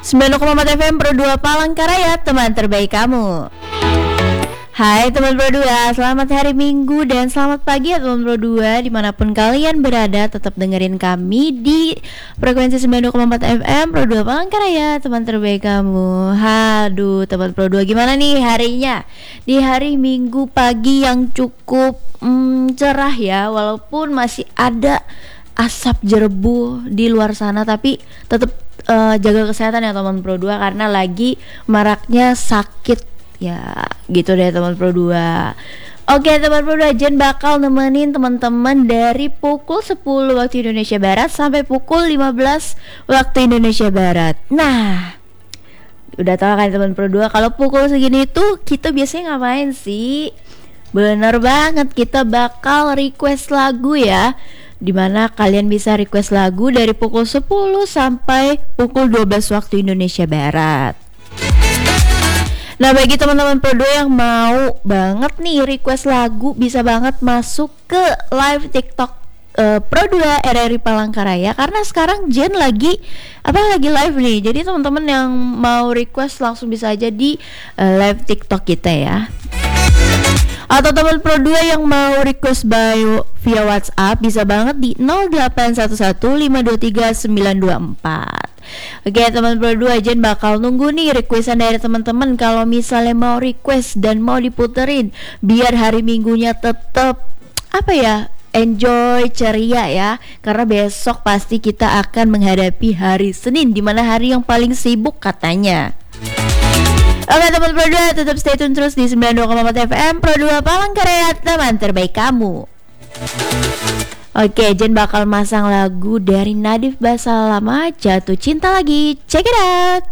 90,4 FM Pro 2 Palangkaraya, teman terbaik kamu. Hai teman Pro 2, selamat hari Minggu dan selamat pagi ya teman Pro 2. Dimanapun kalian berada, tetap dengerin kami di frekuensi 90,4 FM Pro 2 Palangkaraya, teman terbaik kamu. Haduh teman Pro 2, gimana nih harinya? Di hari Minggu pagi yang cukup cerah ya, walaupun masih ada asap jerebu di luar sana, tapi tetap jaga kesehatan ya teman Pro 2, karena lagi maraknya sakit ya, gitu deh teman Pro 2. Oke teman Pro 2, Jen bakal nemenin teman-teman dari pukul 10 waktu Indonesia Barat sampai pukul 15 waktu Indonesia Barat. Nah, udah tahu kan teman Pro 2, kalau pukul segini tuh kita biasanya ngapain sih? Bener banget, kita bakal request lagu ya, dimana kalian bisa request lagu dari pukul 10 sampai pukul 12 waktu Indonesia Barat. Nah, bagi teman-teman Pro 2 yang mau banget nih request lagu, bisa banget masuk ke live TikTok Pro 2 RRI Palangkaraya, karena sekarang Jen lagi live nih. Jadi teman-teman yang mau request langsung bisa aja di live TikTok kita ya. Atau teman Pro 2 yang mau request via WhatsApp, bisa banget di 0811523924. Oke teman Pro 2, Jen bakal nunggu nih requestan dari teman-teman. Kalau misalnya mau request dan mau diputerin, biar hari Minggunya tetap enjoy, ceria ya, karena besok pasti kita akan menghadapi hari Senin, dimana hari yang paling sibuk katanya. Oke teman Pro 2, tetap stay tune terus di 92,4 FM Pro 2 Palangkaraya, teman terbaik kamu. Oke, Jen bakal masang lagu dari Nadif Basalama, Jatuh Cinta Lagi. Check it out.